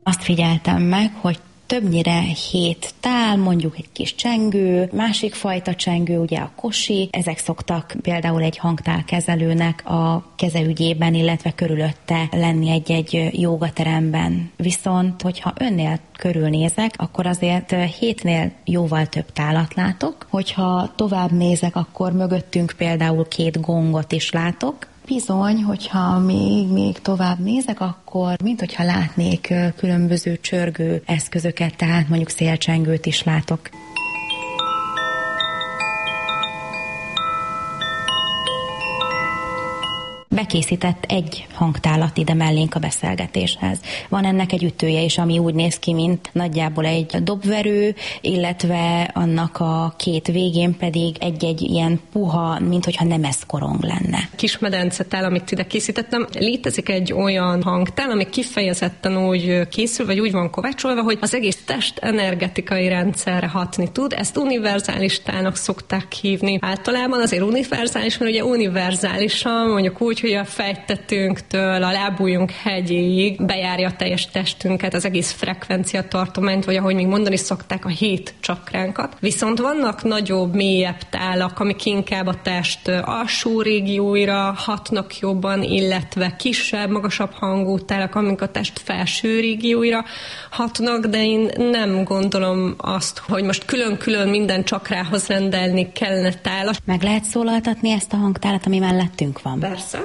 Azt figyeltem meg, hogy többnyire 7 tál, mondjuk egy kis csengő, másik fajta csengő, ugye a kosi, ezek szoktak például egy hangtálkezelőnek a kezeügyében, illetve körülötte lenni egy-egy jógateremben. Viszont, hogyha önnél körülnézek, akkor azért 7-nél jóval több tálat látok. Hogyha tovább nézek, akkor mögöttünk például 2 gongot is látok. Bizony, hogyha még tovább nézek, akkor mint hogyha látnék különböző csörgő eszközöket, tehát mondjuk szélcsengőt is látok. Bekészített egy hangtálat ide mellénk a beszélgetéshez. Van ennek egy ütője is, ami úgy néz ki, mint nagyjából egy dobverő, illetve annak a 2 végén pedig egy-egy ilyen puha, mint hogyha nemeszkorong lenne. Kis medencetál, amit ide készítettem, létezik egy olyan hangtál, ami kifejezetten úgy készül, vagy úgy van kovácsolva, hogy az egész test energetikai rendszerre hatni tud. Ezt univerzális tálnak szokták hívni. Általában azért univerzális, mert ugye univerzálisan, mondjuk úgy, hogy a fejtetőnktől a lábujjunk hegyéig bejárja a teljes testünket, az egész frekvencia tartományt, vagy ahogy még mondani szokták, a 7 csakránkat. Viszont vannak nagyobb, mélyebb tálak, amik inkább a test alsó régióira hatnak jobban, illetve kisebb, magasabb hangú tálak, amik a test felső régióira hatnak, de én nem gondolom azt, hogy most külön-külön minden csakrához rendelni kellene tálat. Meg lehet szólaltatni ezt a hangtálat, ami mellettünk van? Persze.